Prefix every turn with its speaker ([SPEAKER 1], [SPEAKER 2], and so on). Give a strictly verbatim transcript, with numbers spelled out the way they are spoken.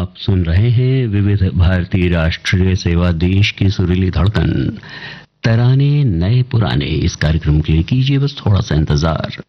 [SPEAKER 1] आप सुन रहे हैं विविध भारतीय राष्ट्रीय सेवा, देश की सुरीली धड़कन, तराने नए पुराने। इस कार्यक्रम के लिए कीजिए बस थोड़ा सा इंतजार।